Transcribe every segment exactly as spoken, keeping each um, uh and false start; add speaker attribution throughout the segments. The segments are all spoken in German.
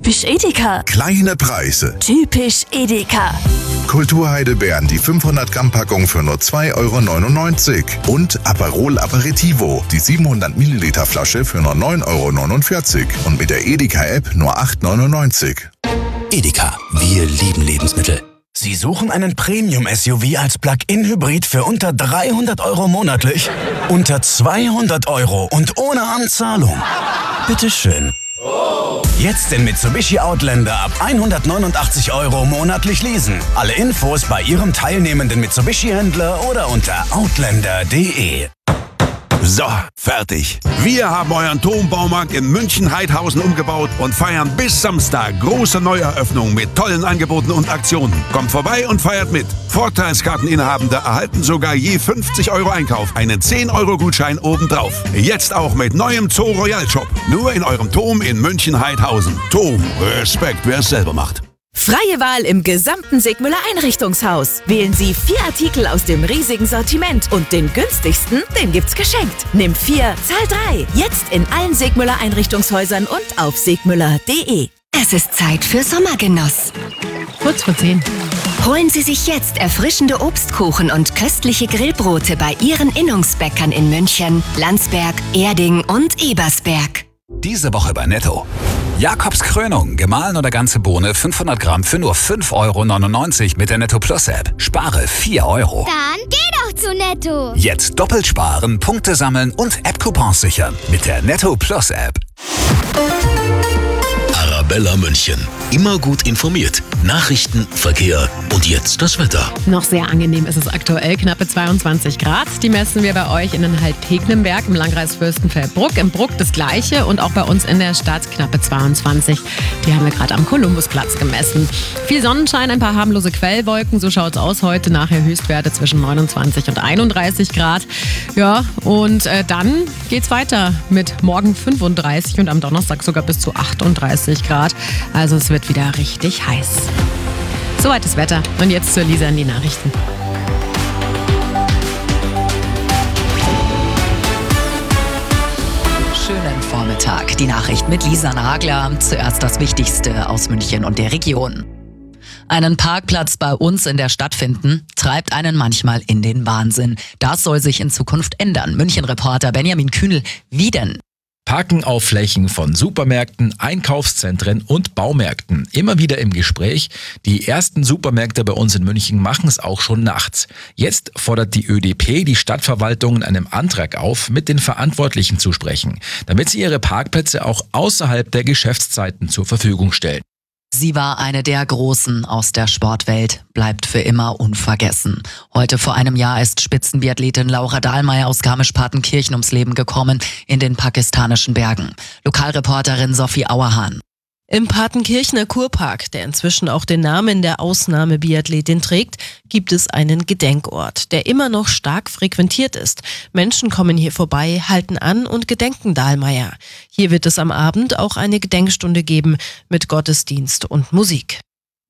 Speaker 1: Typisch Edeka.
Speaker 2: Kleine Preise.
Speaker 1: Typisch Edeka.
Speaker 2: Kulturheidelbeeren, die fünfhundert Gramm Packung für nur zwei Euro neunundneunzig. Und Aperol Aperitivo, die siebenhundert Milliliter Flasche für nur neun Euro neunundvierzig. Und mit der Edeka-App nur acht Euro neunundneunzig.
Speaker 3: Edeka, wir lieben Lebensmittel.
Speaker 4: Sie suchen einen Premium-S U V als Plug-in-Hybrid für unter dreihundert Euro monatlich? Unter zweihundert Euro und ohne Anzahlung? Bitteschön. Jetzt den Mitsubishi Outlander ab hundertneunundachtzig Euro monatlich leasen. Alle Infos bei Ihrem teilnehmenden Mitsubishi-Händler oder unter outlander punkt de.
Speaker 5: So, fertig. Wir haben euren Turmbaumarkt in München-Heidhausen umgebaut und feiern bis Samstag große Neueröffnung mit tollen Angeboten und Aktionen. Kommt vorbei und feiert mit. Vorteilskarteninhabende erhalten sogar je fünfzig Euro Einkauf einen zehn Euro Gutschein obendrauf. Jetzt auch mit neuem Zoo Royal Shop. Nur in eurem Turm in München-Heidhausen. Turm, Respekt, wer es selber macht.
Speaker 6: Freie Wahl im gesamten Sigmüller Einrichtungshaus. Wählen Sie vier Artikel aus dem riesigen Sortiment und den günstigsten, den gibt's geschenkt. Nimm vier, zahl drei. Jetzt in allen Sigmüller Einrichtungshäusern und auf sigmüller punkt de.
Speaker 7: Es ist Zeit für Sommergenuss.
Speaker 8: Kurz vor zehn.
Speaker 7: Holen Sie sich jetzt erfrischende Obstkuchen und köstliche Grillbrote bei Ihren Innungsbäckern in München, Landsberg, Erding und Ebersberg.
Speaker 3: Diese Woche bei Netto. Jakobs Krönung, gemahlen oder ganze Bohne, fünfhundert Gramm für nur fünf Euro neunundneunzig mit der Netto Plus App. Spare vier Euro.
Speaker 9: Dann geh doch zu Netto.
Speaker 3: Jetzt doppelt sparen, Punkte sammeln und App-Coupons sichern mit der Netto Plus App.
Speaker 10: Arabella München. Immer gut informiert. Nachrichten, Verkehr und jetzt das Wetter.
Speaker 8: Noch sehr angenehm ist es aktuell, knappe zweiundzwanzig Grad. Die messen wir bei euch in den Halbpegnenberg im Landkreis Fürstenfeldbruck. Im Bruck das Gleiche und auch bei uns in der Stadt knappe zweiundzwanzig. Die haben wir gerade am Kolumbusplatz gemessen. Viel Sonnenschein, ein paar harmlose Quellwolken. So schaut es aus heute. Nachher Höchstwerte zwischen neunundzwanzig und einunddreißig Grad. Ja, und äh, dann geht's weiter mit morgen fünfunddreißig und am Donnerstag sogar bis zu achtunddreißig Grad. Also es wird wieder richtig heiß. Soweit das Wetter. Und jetzt zur Lisa in die Nachrichten.
Speaker 11: Schönen Vormittag. Die Nachricht mit Lisa Nagler. Zuerst das Wichtigste aus München und der Region. Einen Parkplatz bei uns in der Stadt finden, treibt einen manchmal in den Wahnsinn. Das soll sich in Zukunft ändern. München-Reporter Benjamin Kühnel. Wie denn?
Speaker 12: Parken auf Flächen von Supermärkten, Einkaufszentren und Baumärkten. Immer wieder im Gespräch. Die ersten Supermärkte bei uns in München machen es auch schon nachts. Jetzt fordert die Ö D P die Stadtverwaltung in einem Antrag auf, mit den Verantwortlichen zu sprechen, damit sie ihre Parkplätze auch außerhalb der Geschäftszeiten zur Verfügung stellen.
Speaker 11: Sie war eine der Großen aus der Sportwelt, bleibt für immer unvergessen. Heute vor einem Jahr ist Spitzenbiathletin Laura Dahlmeier aus Garmisch-Partenkirchen ums Leben gekommen in den pakistanischen Bergen. Lokalreporterin Sophie Auerhahn.
Speaker 13: Im Partenkirchener Kurpark, der inzwischen auch den Namen der Ausnahmebiathletin trägt, gibt es einen Gedenkort, der immer noch stark frequentiert ist. Menschen kommen hier vorbei, halten an und gedenken Dahlmeier. Hier wird es am Abend auch eine Gedenkstunde geben mit Gottesdienst und Musik.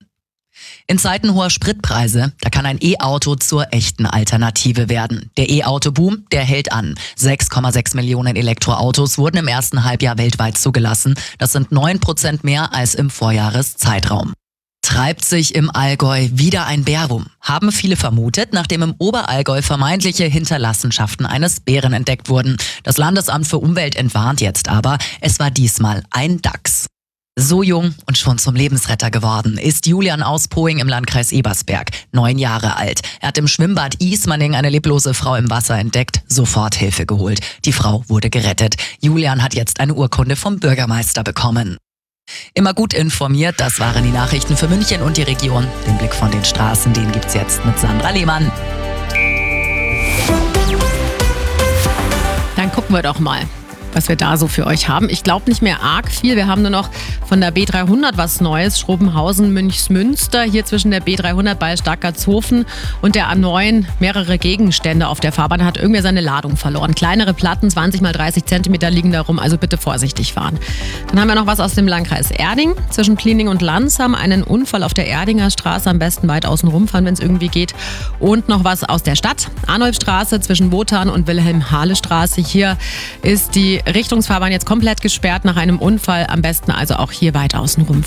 Speaker 11: In Zeiten hoher Spritpreise, da kann ein E-Auto zur echten Alternative werden. Der E-Auto-Boom, der hält an. sechs Komma sechs Millionen Elektroautos wurden im ersten Halbjahr weltweit zugelassen. Das sind neun Prozent mehr als im Vorjahreszeitraum. Treibt sich im Allgäu wieder ein Bär rum. Haben viele vermutet, nachdem im Oberallgäu vermeintliche Hinterlassenschaften eines Bären entdeckt wurden. Das Landesamt für Umwelt entwarnt jetzt aber, es war diesmal ein Dachs. So jung und schon zum Lebensretter geworden ist Julian aus Poing im Landkreis Ebersberg, neun Jahre alt. Er hat im Schwimmbad Ismaning eine leblose Frau im Wasser entdeckt, sofort Hilfe geholt. Die Frau wurde gerettet. Julian hat jetzt eine Urkunde vom Bürgermeister bekommen. Immer gut informiert, das waren die Nachrichten für München und die Region. Den Blick von den Straßen, den gibt's jetzt mit Sandra Lehmann.
Speaker 8: Dann gucken wir doch mal, was wir da so für euch haben. Ich glaube nicht mehr arg viel. Wir haben nur noch von der B dreihundert was Neues. Schrobenhausen, Münchsmünster. Hier zwischen der B dreihundert bei Starkertshofen und der A neun mehrere Gegenstände auf der Fahrbahn. Hat irgendwer seine Ladung verloren. Kleinere Platten, zwanzig mal dreißig Zentimeter liegen da rum. Also bitte vorsichtig fahren. Dann haben wir noch was aus dem Landkreis Erding. Zwischen Pliening und Lanz haben einen Unfall auf der Erdinger Straße. Am besten weit außen rumfahren, wenn es irgendwie geht. Und noch was aus der Stadt. Arnulfstraße zwischen Wotan und Wilhelm-Hahle-Straße. Hier ist die Richtungsfahrbahn jetzt komplett gesperrt nach einem Unfall. Am besten also auch hier weit außen rum.